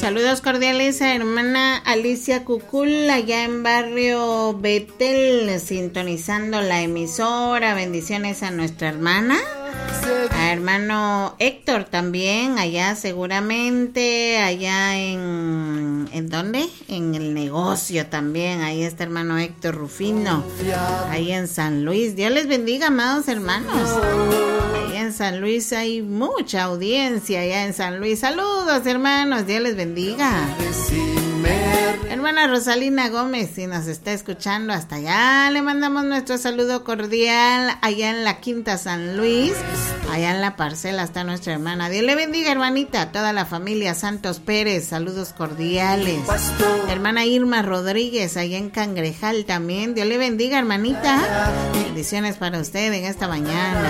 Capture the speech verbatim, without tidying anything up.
Saludos cordiales a hermana Alicia Cucul, allá en barrio Betel, sintonizando la emisora. Bendiciones a nuestra hermana. A hermano Héctor también, allá seguramente, allá en... ¿En dónde? En el negocio también, ahí está hermano Héctor Rufino, ahí en San Luis. Dios les bendiga, amados hermanos. Ahí en San Luis hay mucha audiencia, allá en San Luis. Saludos hermanos, Dios les bendiga. Hermana Rosalina Gómez, si nos está escuchando hasta allá, le mandamos nuestro saludo cordial, allá en la Quinta San Luis, allá en la parcela está nuestra hermana. Dios le bendiga, hermanita, a toda la familia Santos Pérez, saludos cordiales. Hermana Irma Rodríguez, allá en Cangrejal también, Dios le bendiga, hermanita. Bendiciones para usted en esta mañana.